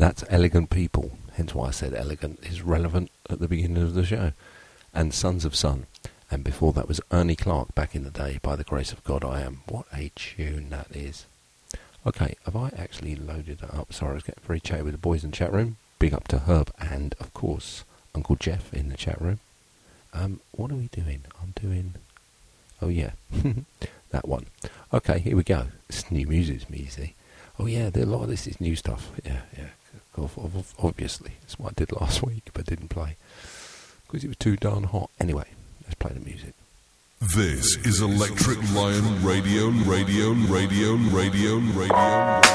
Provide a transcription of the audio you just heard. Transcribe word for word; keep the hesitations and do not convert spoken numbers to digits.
That's Elegant People, hence why I said elegant is relevant at the beginning of the show. And Sons of Sun. And before that was Ernie Clark, Back in the Day, By the Grace of God I Am. What a tune that is. Okay, have I actually loaded it up? Sorry, I was getting very chatty with the boys in the chat room. Big up to Herb and, of course, Uncle Jeff in the chat room. Um, what are we doing? I'm doing... Oh, yeah. That one. Okay, here we go. It's new music, me, you see. Oh, yeah, a lot of this is new stuff. Yeah, yeah. Obviously. That's what I did last week, but didn't play. Because it was too darn hot. Anyway, let's play the music. This is Electric Lion Radio, Radio, Radio, Radio, Radio, Radio.